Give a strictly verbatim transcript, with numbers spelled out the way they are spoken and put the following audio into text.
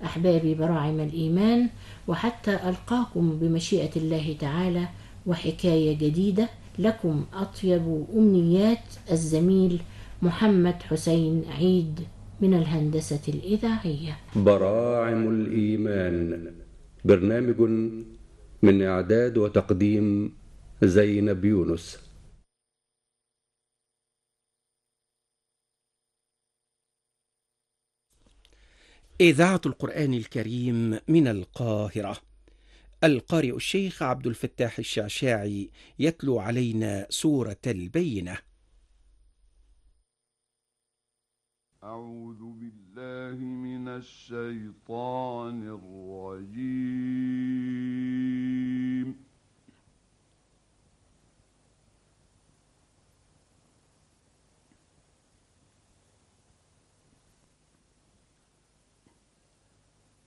أحبابي براعم الإيمان، وحتى ألقاكم بمشيئة الله تعالى وحكاية جديدة، لكم أطيب أمنيات الزميل محمد حسين عيد من الهندسة الإذاعية. براعم الإيمان، برنامج من إعداد وتقديم زينب يونس. إذاعة القرآن الكريم من القاهرة. القارئ الشيخ عبد الفتاح الشعشاعي يتلو علينا سورة البينة. أعوذ بالله من الشيطان الرجيم.